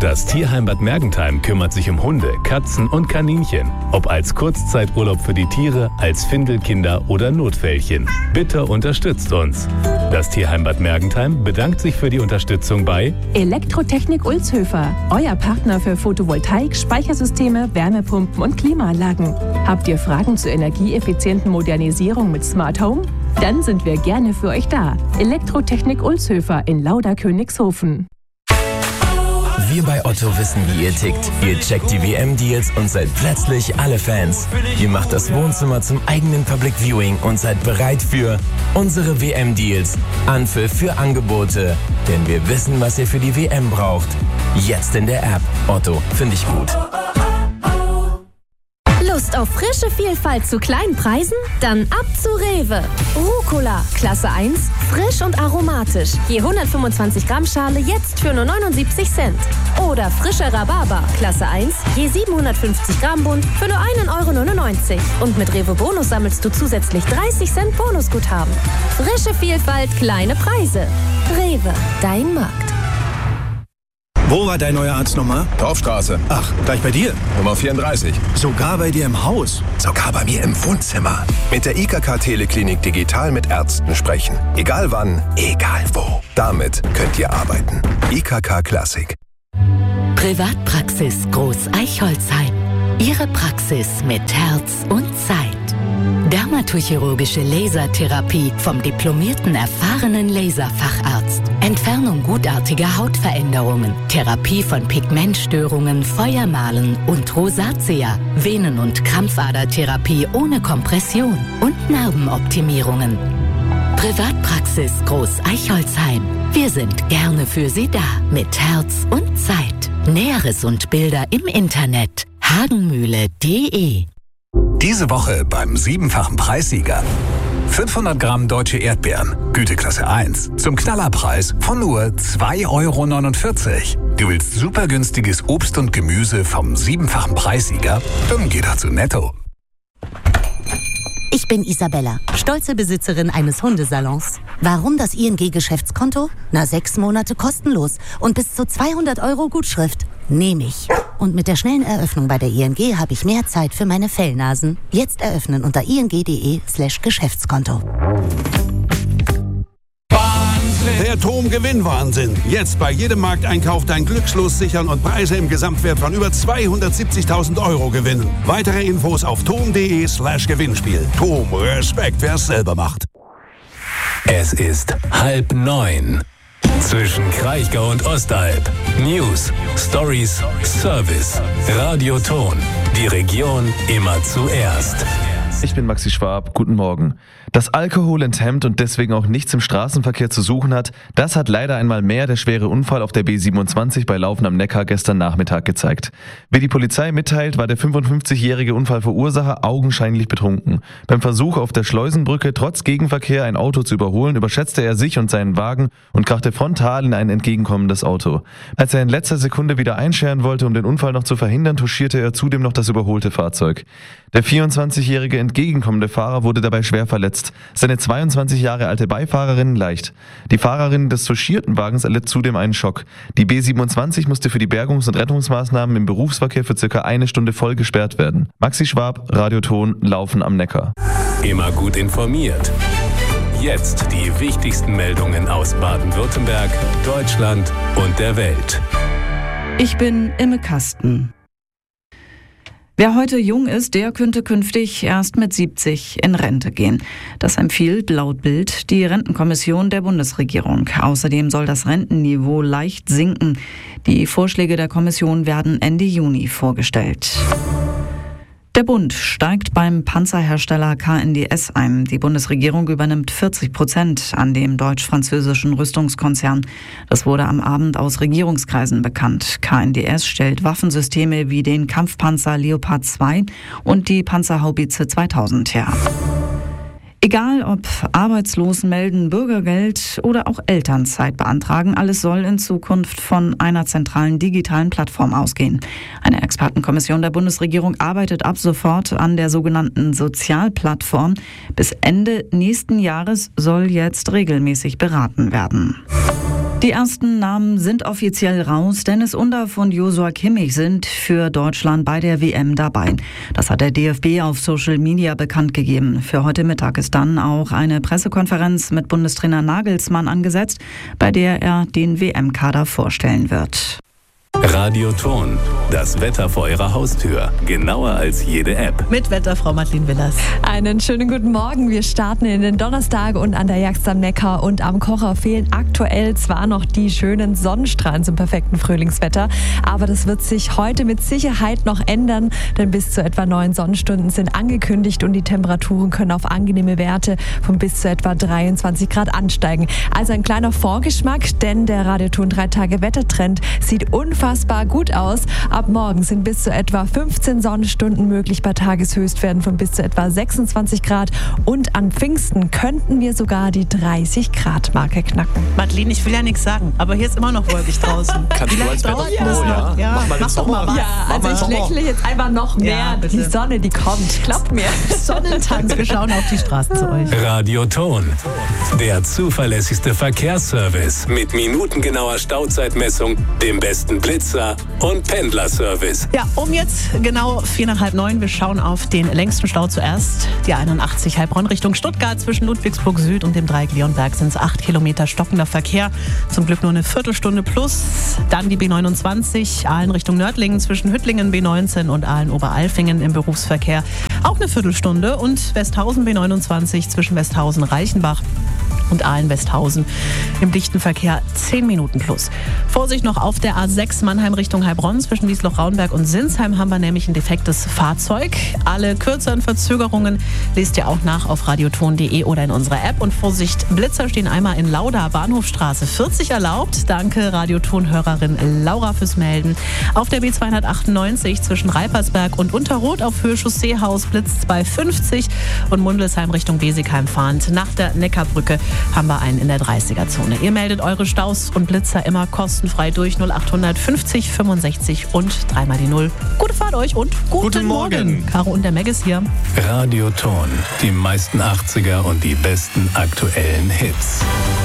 Das Tierheim Bad Mergentheim kümmert sich um Hunde, Katzen und Kaninchen. Ob als Kurzzeiturlaub für die Tiere, als Findelkinder oder Notfällchen. Bitte unterstützt uns. Das Tierheim Bad Mergentheim bedankt sich für die Unterstützung bei Elektrotechnik Ulzhöfer. Euer Partner für Photovoltaik, Speichersysteme, Wärmepumpen und Klimaanlagen. Habt ihr Fragen zur energieeffizienten Modernisierung mit Smart Home? Dann sind wir gerne für euch da. Elektrotechnik Ulzhöfer in Lauda-Königshofen. Wir bei Otto wissen, wie ihr tickt. Ihr checkt die WM-Deals und seid plötzlich alle Fans. Ihr macht das Wohnzimmer zum eigenen Public Viewing und seid bereit für unsere WM-Deals. Anpfiff für Angebote. Denn wir wissen, was ihr für die WM braucht. Jetzt in der App. Otto, finde ich gut. Lust auf frische Vielfalt zu kleinen Preisen? Dann ab zu Rewe. Rucola, Klasse 1, frisch und aromatisch. Je 125 Gramm Schale jetzt für nur 79 Cent. Oder frischer Rhabarber, Klasse 1, je 750 Gramm Bund für nur 1,99 €. Und mit Rewe Bonus sammelst du zusätzlich 30 Cent Bonusguthaben. Frische Vielfalt, kleine Preise. Rewe, dein Markt. Wo war dein neuer Arzt nochmal? Dorfstraße. Ach, gleich bei dir? Nummer 34. Sogar bei dir im Haus? Sogar bei mir im Wohnzimmer. Mit der IKK Teleklinik digital mit Ärzten sprechen. Egal wann, egal wo. Damit könnt ihr arbeiten. IKK Klassik. Privatpraxis Groß Eichholzheim. Ihre Praxis mit Herz und Zeit. Dermatochirurgische Lasertherapie vom diplomierten, erfahrenen Laserfacharzt. Entfernung gutartiger Hautveränderungen. Therapie von Pigmentstörungen, Feuermalen und Rosatia. Venen- und Krampfadertherapie ohne Kompression. Und Narbenoptimierungen. Privatpraxis Groß Eichholzheim. Wir sind gerne für Sie da. Mit Herz und Zeit. Näheres und Bilder im Internet. hagenmühle.de. Diese Woche beim 7-fachen Preissieger. 500 Gramm deutsche Erdbeeren, Güteklasse 1, zum Knallerpreis von nur 2,49 €. Du willst super günstiges Obst und Gemüse vom 7-fachen Preissieger? Dann geh doch zu Netto. Ich bin Isabella, stolze Besitzerin eines Hundesalons. Warum das ING-Geschäftskonto? 6 Monate kostenlos und bis zu 200 € Gutschrift. Nehme ich. Und mit der schnellen Eröffnung bei der ING habe ich mehr Zeit für meine Fellnasen. Jetzt eröffnen unter ing.de/Geschäftskonto. Der TOM-Gewinnwahnsinn. Jetzt bei jedem Markteinkauf dein Glückslos sichern und Preise im Gesamtwert von über 270.000 € gewinnen. Weitere Infos auf tom.de/Gewinnspiel. TOM, Respekt, wer es selber macht. Es ist 8:30. Zwischen Kraichgau und Ostalb. News, Stories, Service. Radio Ton. Die Region immer zuerst. Ich bin Maxi Schwab, guten Morgen. Dass Alkohol enthemmt und deswegen auch nichts im Straßenverkehr zu suchen hat, das hat leider einmal mehr der schwere Unfall auf der B27 bei Laufen am Neckar gestern Nachmittag gezeigt. Wie die Polizei mitteilt, war der 55-jährige Unfallverursacher augenscheinlich betrunken. Beim Versuch auf der Schleusenbrücke trotz Gegenverkehr ein Auto zu überholen, überschätzte er sich und seinen Wagen und krachte frontal in ein entgegenkommendes Auto. Als er in letzter Sekunde wieder einscheren wollte, um den Unfall noch zu verhindern, touchierte er zudem noch das überholte Fahrzeug. Der 24-jährige entgegenkommende Fahrer wurde dabei schwer verletzt. Seine 22 Jahre alte Beifahrerin leicht. Die Fahrerin des touchierten Wagens erlitt zudem einen Schock. Die B27 musste für die Bergungs- und Rettungsmaßnahmen im Berufsverkehr für circa 1 Stunde voll gesperrt werden. Maxi Schwab, Radioton, Laufen am Neckar. Immer gut informiert. Jetzt die wichtigsten Meldungen aus Baden-Württemberg, Deutschland und der Welt. Ich bin Imme Kasten. Wer heute jung ist, der könnte künftig erst mit 70 in Rente gehen. Das empfiehlt laut Bild die Rentenkommission der Bundesregierung. Außerdem soll das Rentenniveau leicht sinken. Die Vorschläge der Kommission werden Ende Juni vorgestellt. Der Bund steigt beim Panzerhersteller KNDS ein. Die Bundesregierung übernimmt 40% an dem deutsch-französischen Rüstungskonzern. Das wurde am Abend aus Regierungskreisen bekannt. KNDS stellt Waffensysteme wie den Kampfpanzer Leopard 2 und die Panzerhaubitze 2000 her. Egal ob arbeitslos melden, Bürgergeld oder auch Elternzeit beantragen, alles soll in Zukunft von einer zentralen digitalen Plattform ausgehen. Eine Expertenkommission der Bundesregierung arbeitet ab sofort an der sogenannten Sozialplattform. Bis Ende nächsten Jahres soll jetzt regelmäßig beraten werden. Die ersten Namen sind offiziell raus. Dennis Undaff und Joshua Kimmich sind für Deutschland bei der WM dabei. Das hat der DFB auf Social Media bekannt gegeben. Für heute Mittag ist dann auch eine Pressekonferenz mit Bundestrainer Nagelsmann angesetzt, bei der er den WM-Kader vorstellen wird. Radioton, das Wetter vor Ihrer Haustür. Genauer als jede App. Mit Wetterfrau Madeleine Willers. Einen schönen guten Morgen. Wir starten in den Donnerstag und an der Jagst am Neckar und am Kocher fehlen aktuell zwar noch die schönen Sonnenstrahlen zum perfekten Frühlingswetter, aber das wird sich heute mit Sicherheit noch ändern, denn bis zu etwa 9 Sonnenstunden sind angekündigt und die Temperaturen können auf angenehme Werte von bis zu etwa 23 Grad ansteigen. Also ein kleiner Vorgeschmack, denn der Radioton 3-Tage-Wettertrend sieht unfassbar gut aus. Ab morgen sind bis zu etwa 15 Sonnenstunden möglich bei Tageshöchstwerten von bis zu etwa 26 Grad und an Pfingsten könnten wir sogar die 30 Grad Marke knacken. Madeleine, ich will ja nichts sagen, aber hier ist immer noch wolkig draußen. Kannst du als Wetterfrau, noch? Ja, mach doch mal was. Ja, also ich lächle jetzt einfach noch mehr. Ja, die Sonne, die kommt. Klappt mir. Sonnentanz, wir schauen auf die Straßen zu euch. Radioton, der zuverlässigste Verkehrsservice mit minutengenauer Stauzeitmessung, dem besten Blitzer und Pendlerservice. Ja, um jetzt genau 8:45. Wir schauen auf den längsten Stau zuerst. Die 81 Heilbronn Richtung Stuttgart zwischen Ludwigsburg Süd und dem Dreieck Leonberg sind es 8 Kilometer stockender Verkehr. Zum Glück nur eine Viertelstunde plus. Dann die B29 Aalen Richtung Nördlingen zwischen Hüttlingen B19 und Aalen-Oberalfingen im Berufsverkehr. Auch eine Viertelstunde. Und Westhausen B29 zwischen Westhausen-Reichenbach und Aalen-Westhausen im dichten Verkehr 10 Minuten plus. Vorsicht noch auf der A6 Mannheim Richtung Heilbronn. Zwischen Wiesloch-Raunberg und Sinsheim haben wir nämlich ein defektes Fahrzeug. Alle kürzeren Verzögerungen lest ihr auch nach auf radioton.de oder in unserer App. Und Vorsicht, Blitzer stehen einmal in Lauda, Bahnhofstraße 40 erlaubt. Danke Radioton-Hörerin Laura fürs Melden. Auf der B298 zwischen Reipersberg und Unterroth auf Höhe Chausseehaus blitzt bei 50 und Mundelsheim Richtung Besigheim fahrend. Nach der Neckarbrücke haben wir einen in der 30er-Zone. Ihr meldet eure Staus und Blitzer immer kostenfrei durch 0800 50 65 und 3 die 0. Gute Fahrt euch und guten Morgen. Caro und der Meg ist hier. Radioton, die meisten 80er und die besten aktuellen Hits.